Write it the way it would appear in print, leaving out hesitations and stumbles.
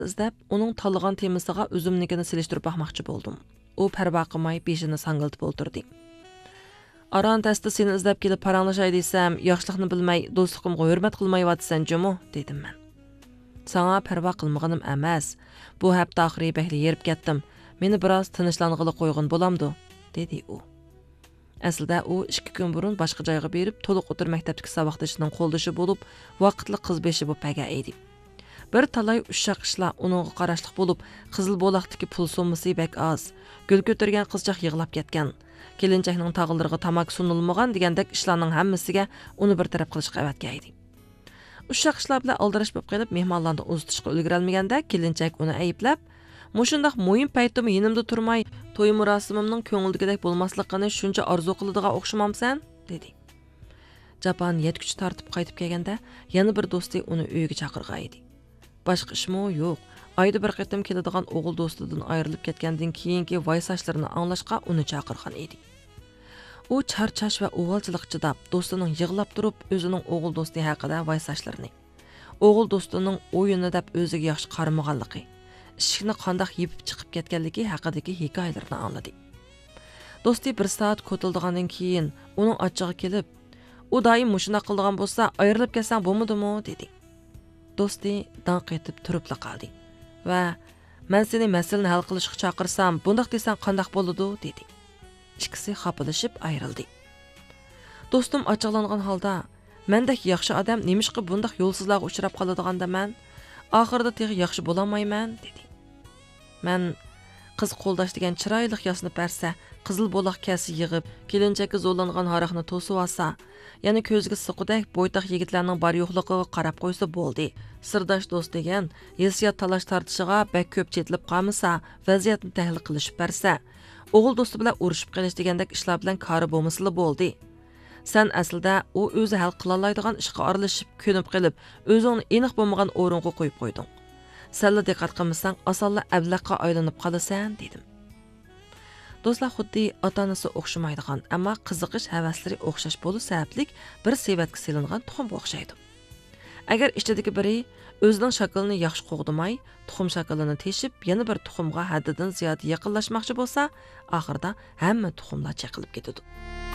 izlab, uning tanlagan temasiga o'zimnikini selishtirib baxmoqchi bo'ldim. U parvo qilmay beshini sangiltib o'tirdi. Aran tasti seni izlab kelib paranglashay desam, yaxshilikni bilmay, do'stligimga hurmat qilmayotsan jumu, dedim men. Sana parvo qilmaganim emas. Bu hafta oxiri behli yerib ketdim. Meni biroz tinchlanqili qo'ygan bo'lamdi, dedi u. Aslida u 2 kun burun boshqa joyga berib, to'liq o'tir maktabdagi saboqdashining qo'ldishi bo'lib, vaqtli qiz beshi bu paga edi. Bir talay ushaq ishlar uningga qarashliq bo'lib, Qizil Bo'loqdagi pul summasi bek oz. Gul ko'targan qizchaq yig'lab ketgan. Kelinchakning tog'ilariga tamak sunilmagan degandek ishlarning hammasiga uni bir taraf qilishga avatga edi. Ushaq ishlar bilan aldirash bo'lib qolib, mehmonlarni uzatishga ulgura olmaganda kelinchak uni ayblab, "Mushundaq muhim paytda yonimda turmay, to'y murosimimning ko'ngildagidek bo'lmasligini shuncha orzu qiladigan o'xshamamsan?" dedi. Japan yetkuch tartib qaytib kelganda, yana bir do'sti uni uyiga chaqirgan edi. Boshqa ishmi yo'q. Ayda bir qatim keladigan o'g'il do'stidan ayrilib ketgandan keyingi voy sochlarini anglashga uni chaqirgan edi. U charchash va o'g'ilchilik chidab, do'stining yig'lab turib, o'zining o'g'il do'sti haqida voy sochlarini, o'g'il do'stining o'yini deb o'ziga yaxshi qaramaganligi, ishikni qandoq yepib chiqib ketganligi haqidagi hikoyalarni angladi. Do'sti 1 soat ko'tildigandan keyin uning ochig'i kelib, "U doim mushuna qildigan bo'lsa, ayrilib ketsang bo'lmadimi?" dedi. Do'sti danq etib turibla qoldi va "Men seni masalani hal qilishga chaqirsam, bundoq desang qandoq bo'ladi?" dedi. İkisi xapalashib ayrildi. Do'stim ochiqlangan holda, "Mendek yaxshi odam nemishqa bundoq yo'lsizlarga uchrab qoladiganda men oxirida tegi yaxshi bo'la olmayman?" dedi. Men qiz qo'ldash degan chiroyli yasni bersa, Qizil Bo'loq kasi yig'ib, kelinchakka zo'rlangan haraqni to'sib olsa, yana ko'zga siqudek bo'ytaq yigitlarning bar yo'qligiga qarab qo'ysa bo'ldi. Sirdosh do'st degan hissiyot talash tortishiga bak ko'p chetlib qolmasa, vaziyatni tahlil qilishib bersa, o'g'il do'sti bilan urushib qolish degandek ishlar bilan kori bo'lmasli bo'ldi. Sen aslida u o'zi hal qila oladigan ishga aralashib, ko'nib qilib, o'zingni aniq bo'lmagan o'ringa qo'yib qo'yding. Senla diqqat qilmasang, osonla ablaqqa aylanib qolasan, dedim. Do'stlar xuddi ota-onasi o'xshamaydigan, ammo qiziqish havaslari o'xshash bo'lish sabablik bir sevatga silingan tuxum o'xshaydi. Agar ichidagi biri o'zining shaklini yaxshi qo'g'dimay, tuxum shaklini teshib, yana bir tuxumga haddidan ziyoda yaqinlashmoqchi bo'lsa, oxirida hamma tuxumlar chaqilib ketadi.